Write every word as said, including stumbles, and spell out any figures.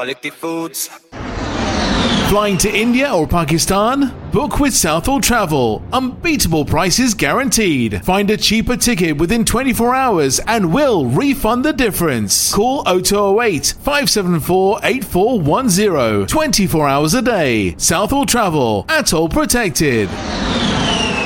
Quality Foods. Flying to India or Pakistan? Book with Southall Travel. Unbeatable prices guaranteed. Find a cheaper ticket within twenty-four hours and we'll refund the difference. Call oh two oh eight, five seven four, eight four one zero. twenty-four hours a day. Southall Travel. Atoll protected.